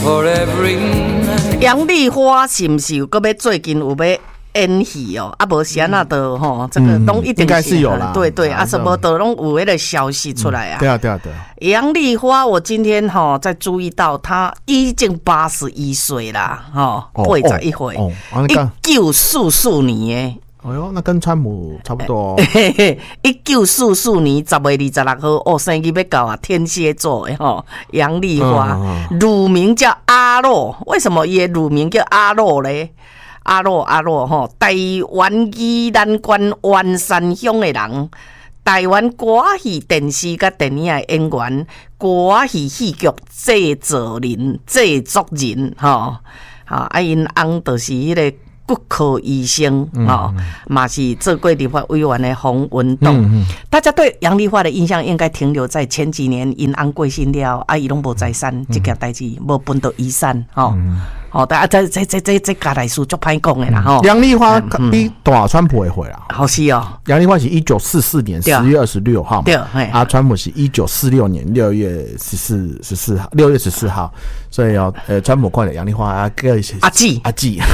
杨丽花是不是有个要最近有要演戏哦？啊，无是安那的吼，这个都一定应该是有啦。 对对啊，什么的拢有那个消息出来啊。 对啊，对啊，对啊。 杨丽花，我今天哈在注意到，她已经81岁啦，哈，81岁，1944年的。 哎呦，那跟川普差不多哦。 1944年10月26号，哦，生日要到啊，天蝎座的吼，杨丽花，乳名叫阿洛，为什么伊的乳名叫阿洛咧？阿洛吼，台湾宜兰县湾山乡的人，台湾歌仔戏、电视甲电影的演员，歌仔戏戏剧制作人，吼，啊，因翁就是迄个。骨科医生嘛是做过立法委员的洪文栋。大家对杨丽花的印象应该停留在前几年因翁过身了，伊拢无财产，这件代志无分到遗产，大家这家来书足歹讲的啦， 杨丽花比大川普会回啦， 好是哦。 杨丽花是1944年10月26号， 对， 啊，川普是1946年6月14号，所以川普看了杨丽花阿季。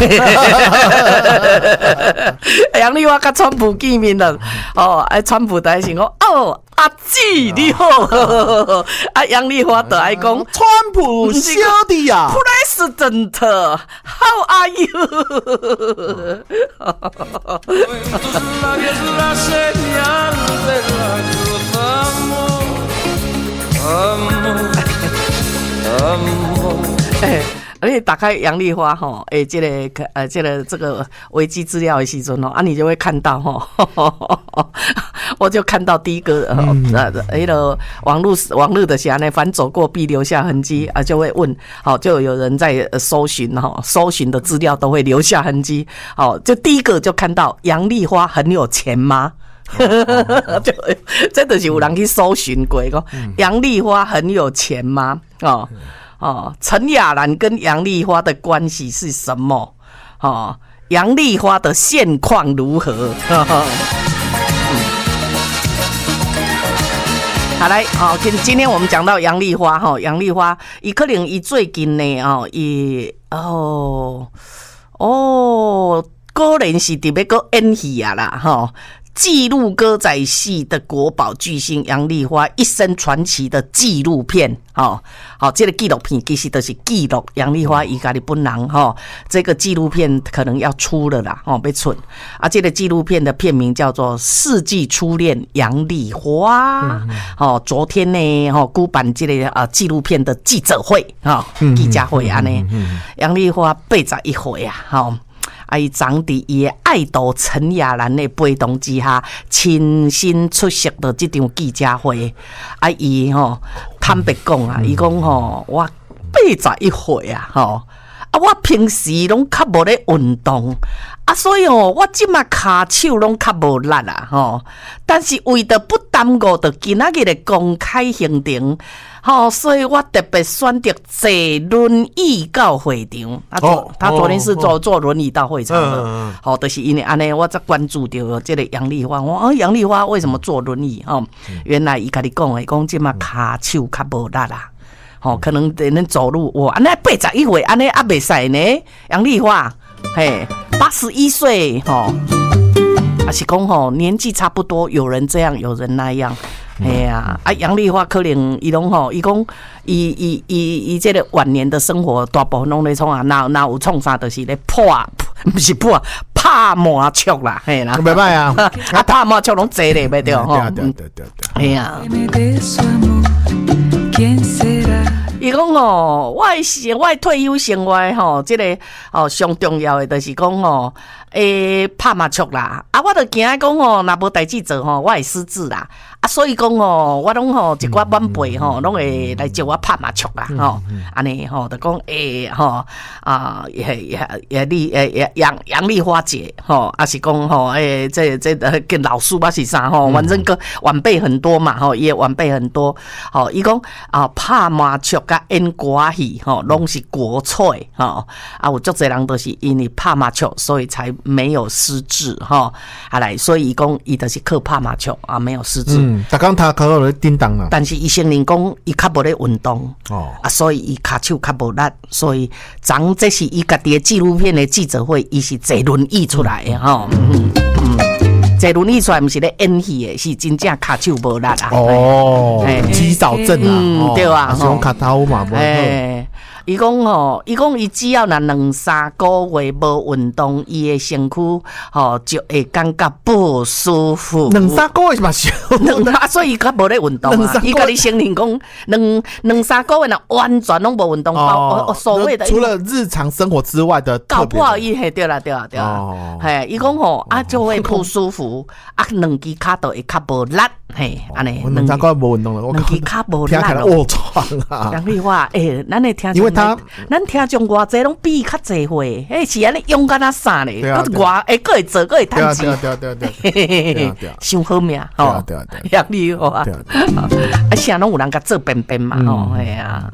杨丽花甲川普见面了，川普就想讲，阿季你好，杨丽花就爱讲， 川普兄弟呀 ，President how are you？ 而且打开杨丽花吼，这个维基资料的时阵哦，你就会看到我就看到第一个网络的下呢，凡走过必留下痕迹啊，就会问，就有人在搜寻的资料都会留下痕迹，就第一个就看到杨丽花很有钱吗？就真的是有人去搜寻过，杨丽花很有钱吗？陈雅兰跟杨丽花的关系是什么？杨丽花的现况如何？好来，今天我们讲到杨丽花，杨丽花，可能最近呢，果然是特别个演戏啊啦，纪录歌仔戏的国宝巨星杨丽花一生传奇的纪录片，这个纪录片其实都是记录杨丽花伊家的本人，这个纪录片可能要出了啦，要出啊，这个纪录片的片名叫做《世纪初恋杨丽花》。昨天呢，举办这个纪录片的记者会，记者会安尼，杨丽花81岁啊，伊长伫伊的爱豆陈雅兰的陪同之下，亲身出席的这场记者会。伊坦白讲啊，伊讲我81岁啊，我平时拢较无咧运动所以我即马骹手拢较无力啊，但是为着不耽误到今仔日的公开行程。所以我特别选择坐轮椅到会场。他昨天是坐轮椅到会场的，就是因为安尼，我才关注到这个杨丽花。杨丽花为什么坐轮椅？原来伊甲你讲的，讲即马骹手较无力啦。可能得能走路，安尼81岁，安尼也袂使呢。杨丽花，81岁，还是讲年纪差不多，有人这样，有人那样。杨丽花可能伊拢伊讲伊这个晚年的生活大部分拢咧创啊，哪有创啥就是咧不是拍麻雀啦，嘿啦， 袂歹啊， 拍麻雀拢坐咧，袂对对，伊讲我的退休生活这个上重要的就是讲拍麻雀啦，我就惊讲若无代志做我会失智啦，所以讲我拢一寡晚辈拢会来招我拍麻雀啦，安尼就讲杨丽花姐还是讲这跟老师吧是啥反正个晚辈很多嘛伊晚辈很多伊讲拍麻雀甲演歌戏吼，拢是国粹吼。啊，有足侪人都是因为拍麻将，所以才没有失智吼。啊来，所以讲伊就是靠拍麻将啊，没有失智。 逐工他靠咧叮当啊。 但是伊承认讲伊较无咧运动啊，所以伊骹手较无力，所以昨这是伊家己的纪录片的记者会，伊是坐轮椅出来的吼。坐轮椅出来，毋是咧演戏的，是真正骹手无力啊。 肌少症啊， 对啊， 是讲骹头嘛，无好。 伊讲吼，伊只要若2-3个月无运动，伊的身躯吼就会感觉不舒服。 2-3个月嘛少， 所以伊较无咧运动啊。伊家己承认讲，2-3个月若完全拢无运动，所谓的除了日常生活之外的特别。 搞不好伊嘿对啦，嘿，伊讲吼啊就会不舒服，啊两只骹都会较无力，嘿，安尼。 2-3个月无运动了， 两只骹无力听起来卧床啊。 杨丽花，咱的听， 因为咱听众偌济拢比较济岁，是安尼勇敢啊啥咧？佫会做，佫会趁钱， 对， 伤好命吼。杨丽花，啊，啥拢有人甲做便便嘛吼，系啊，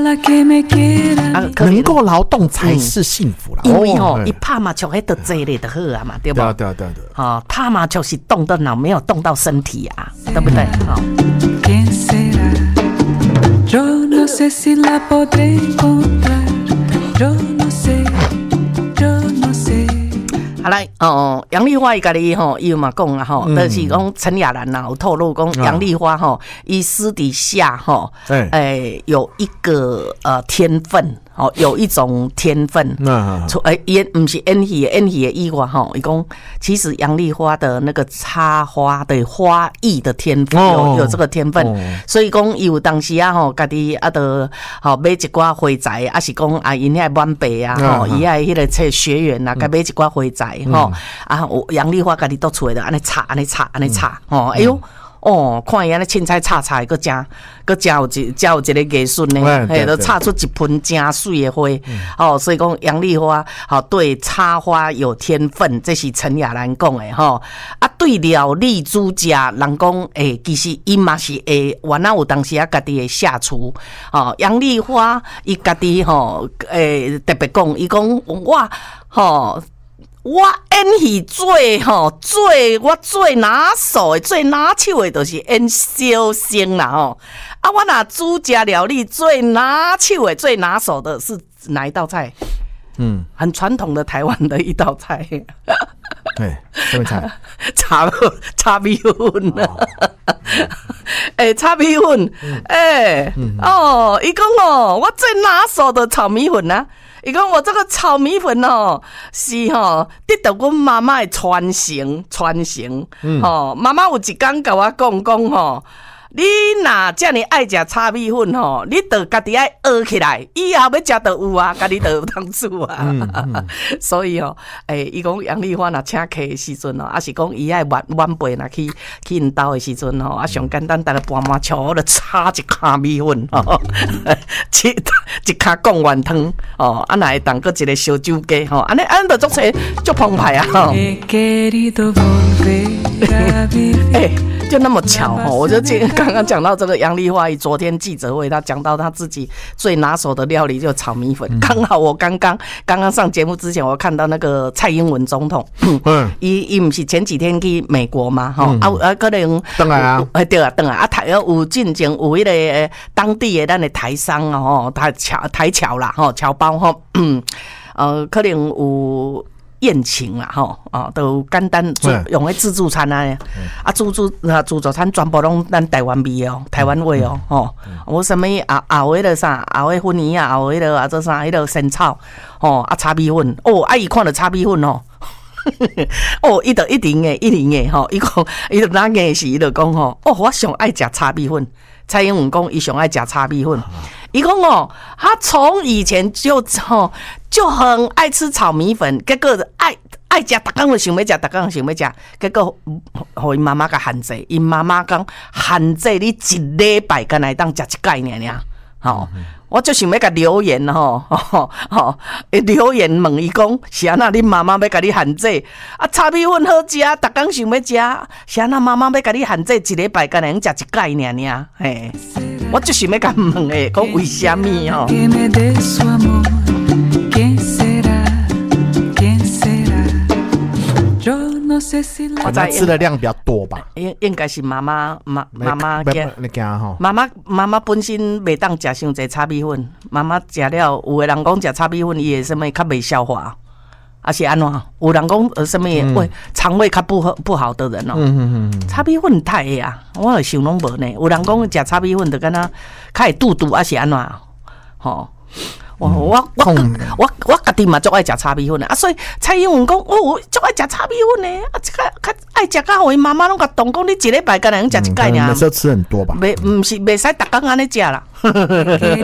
能够劳动才是幸福啦。 因为吼，伊拍麻将迄得坐咧就好啊嘛，对不？ 对。 哦，拍麻将是动到脑，没有动到身体啊，对不对？好。Yo no sé si la podré encontrar. Yo no sé. 好来杨丽花伊家己吼，伊有嘛讲啊吼，就是讲陈雅兰有透露讲杨丽花吼，伊私底下吼，有一个天分。有一种天分，不是演戏的以外吼，伊讲其实杨丽花的那个插花的花艺的天分有这个天分，所以讲伊有当时啊吼，家己啊得买一寡花材，啊是讲啊因遐晚辈啊吼，伊遐迄个学员啊，该买一寡花材吼，啊杨丽花家己都出来的，安尼插吼，哎呦。看伊安尼凊彩插，佫真有一个艺术呢，嘿，都插出一盆真水的花，所以讲杨丽花对插花有天分，这是陈雅兰讲的吼。啊，对料理煮食，人讲其实伊嘛是会，原来有当时啊家己的下厨，杨丽花伊家己特别讲，伊讲我演戏我最拿手的、最拿手的，就是演小生啦吼。啊，我若煮食料理最拿手的、最拿手的是哪一道菜？很传统的台湾的一道菜。 对，什么菜？ 炒米粉。炒米粉。伊讲我最拿手的炒米粉啊。伊讲我这个炒米粉是得到阮妈妈的传承，妈妈有一天甲我讲你若这么爱食炒米粉你得家己爱学起来，以后要食就有啊，家己就有当煮啊。所以伊讲杨丽花若请客的时阵啊是讲伊爱晚辈若去因兜的时阵啊上简单，大家搬麻将就炒一卡米粉一卡贡丸汤啊，若会当搁一个烧酒鸡安尼就足侪足澎湃啊。就那么巧我就刚刚讲到这个杨丽花，昨天记者会，他讲到他自己最拿手的料理就炒米粉。刚好我刚刚上节目之前，我看到那个蔡英文总统，伊不是前几天去美国嘛，可能回来啊， 对啊，回来啊，有进前有迄个当地的咱的台商台侨啦侨胞可能有。宴请啦都简单用迄自助餐啊，自助餐全部拢咱台湾味台湾味我什么熬迄个啥，熬迄粉圆啊，熬迄个做啥，迄个生炒炒米粉伊看到炒米粉伊就一定的伊讲伊就哪个是伊就讲我上爱食炒米粉。蔡英文讲伊上爱食炒米粉，伊讲他从以前就很爱吃炒米粉，结果爱食，逐工就想要食，结果互因妈妈甲限制，因妈妈讲限制你一礼拜敢若当食一摆尔。我就想要甲留言留言问伊讲，是安那恁妈妈要甲你限制炒米粉好食，逐工想要食，是安那妈妈要甲你限制一礼拜敢若用食一摆尔嘿。 我就想要甲问诶，讲为什么吼？ 我在吃的量比较多吧， 应该是妈妈惊吼。 妈妈本身袂当食伤济炒米粉，妈妈食了，有的人讲食炒米粉伊会什么较袂消化，还是安怎？有人讲什么胃肠胃较不好的人哦，炒米粉太会啊，我有想拢无呢。有人讲食炒米粉就敢若较会肚肚，还是安怎？吼。我家己嘛足爱食炒米粉啊，所以蔡英文讲我足爱食炒米粉呢，啊，较爱食到伊妈妈拢甲动讲，你一礼拜敢若用食一摆尔， 每次吃很多吧？ 袂使逐工安尼食啦。